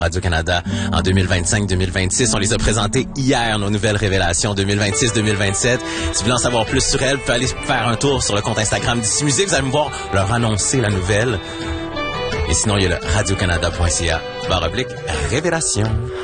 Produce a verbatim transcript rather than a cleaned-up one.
Radio-Canada en deux mille vingt-cinq deux mille vingt-six. On les a présentées hier, nos nouvelles révélations deux mille vingt-six deux mille vingt-sept. Si vous voulez en savoir plus sur elles, vous pouvez aller faire un tour sur le compte Instagram d'Ici Musique. Vous allez me voir leur annoncer la nouvelle. Et sinon, il y a le radiocanada point c a barre oblique révélation.